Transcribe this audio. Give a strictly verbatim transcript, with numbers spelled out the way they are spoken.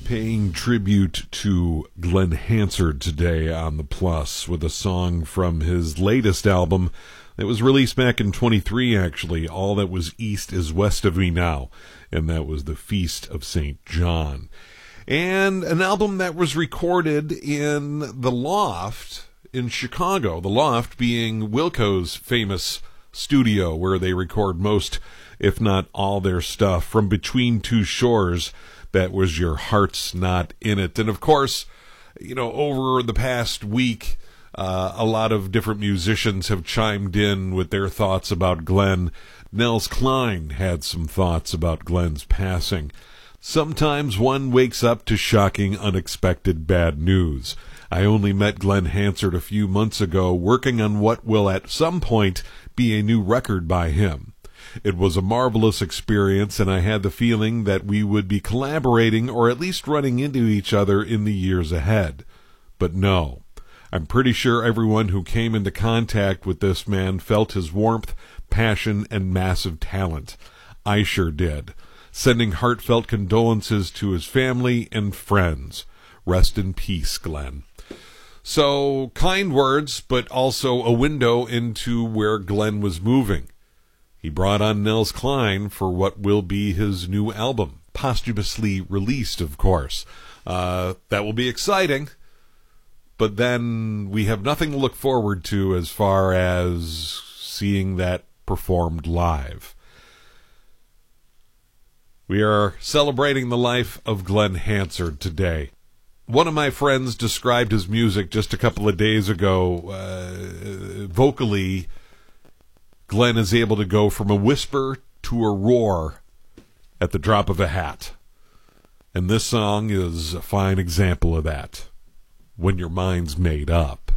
paying tribute to Glen Hansard today on The Plus with a song from his latest album that was released back in twenty-three, actually. All That Was East Is West of Me Now, and that was The Feast of Saint John. And an album that was recorded in The Loft in Chicago, The Loft being Wilco's famous studio where they record most, if not all, their stuff. From Between Two Shores, that was Your Heart's Not In It. And of course, you know, over the past week, uh, a lot of different musicians have chimed in with their thoughts about Glen. Nels Cline had some thoughts about Glen's passing. Sometimes one wakes up to shocking, unexpected bad news. I only met Glen Hansard a few months ago, working on what will at some point be a new record by him. It was a marvelous experience, and I had the feeling that we would be collaborating or at least running into each other in the years ahead. But no, I'm pretty sure everyone who came into contact with this man felt his warmth, passion, and massive talent. I sure did. Sending heartfelt condolences to his family and friends. Rest in peace, Glen. So, kind words, but also a window into where Glen was moving. He brought on Nels Cline for what will be his new album, posthumously released, of course. Uh, that will be exciting, but then we have nothing to look forward to as far as seeing that performed live. We are celebrating the life of Glen Hansard today. One of my friends described his music just a couple of days ago. Uh, vocally, Glen is able to go from a whisper to a roar at the drop of a hat. And this song is a fine example of that. When Your Mind's Made Up.